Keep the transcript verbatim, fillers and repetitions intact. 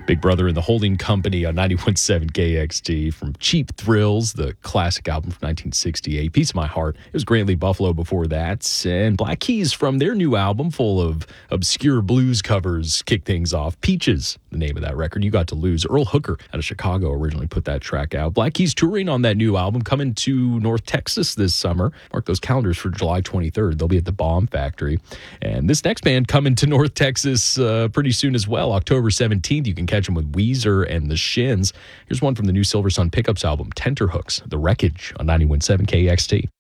Big Brother and the Holding Company on ninety-one point seven K X T. From Cheap Thrills, the classic album from nineteen sixty-eight. Piece of My Heart. It was Grant Lee Buffalo before that. And Black Keys from their new album full of obscure blues covers kick things off. Peaches, the name of that record. You Got to Lose. Earl Hooker out of Chicago originally put that track out. Black Keys touring on that new album, coming to North Texas this summer. Mark those calendars for July twenty-third. They'll be at the Bomb Factory. And this next band coming to North Texas uh, pretty soon as well. October seventeenth, you can catch them with Weezer and the Shins. Here's one from the new Silver Sun Pickups album, Tenterhooks, The Wreckage on ninety-one point seven K X T.